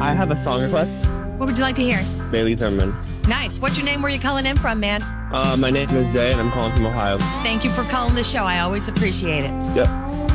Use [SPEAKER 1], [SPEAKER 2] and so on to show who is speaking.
[SPEAKER 1] I have a song request.
[SPEAKER 2] What would you like to hear?
[SPEAKER 1] Bailey Thurman.
[SPEAKER 2] Nice. What's your name? Where you calling in from, man?
[SPEAKER 1] My name is Jay, and I'm calling from Ohio.
[SPEAKER 2] Thank you for calling the show. I always appreciate it.
[SPEAKER 1] Yep.